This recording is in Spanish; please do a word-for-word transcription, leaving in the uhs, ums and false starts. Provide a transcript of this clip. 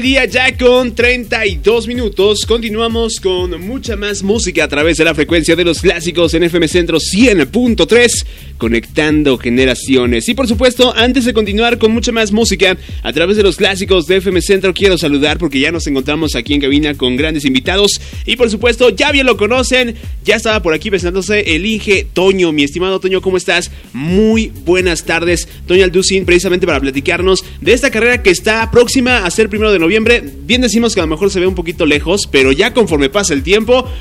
Día ya con treinta y dos minutos, continuamos con mucha más música a través de la frecuencia de los clásicos en F M Centro cien punto tres, conectando generaciones. Y por supuesto, antes de continuar con mucha más música a través de los clásicos de F M Centro, quiero saludar porque ya nos encontramos aquí en cabina con grandes invitados. Y por supuesto, ya bien lo conocen, ya estaba por aquí presentándose el Inge Toño. Mi estimado Toño, ¿cómo estás? Muy buenas tardes. Toño Alducin, precisamente para platicarnos de esta carrera que está próxima a ser primero de noviembre. Bien decimos que a lo mejor se ve un poquito lejos, pero ya conforme pasa el tiempo,